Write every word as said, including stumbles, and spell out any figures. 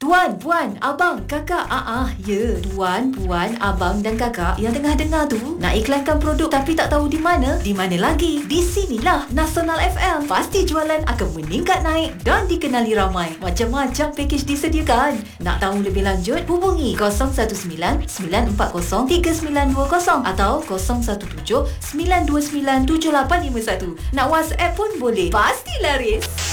Tuan, puan, abang, kakak. Ah ah, ya. Tuan, puan, abang dan kakak yang tengah dengar tu nak iklankan produk tapi tak tahu di mana? Di mana lagi? Di sinilah Nasional F M. Pasti jualan akan meningkat naik dan dikenali ramai. Macam-macam pakej disediakan. Nak tahu lebih lanjut? Hubungi kosong satu sembilan sembilan empat kosong tiga sembilan dua kosong atau kosong satu tujuh sembilan dua sembilan tujuh lapan lima satu. Nak WhatsApp pun boleh. Pasti laris.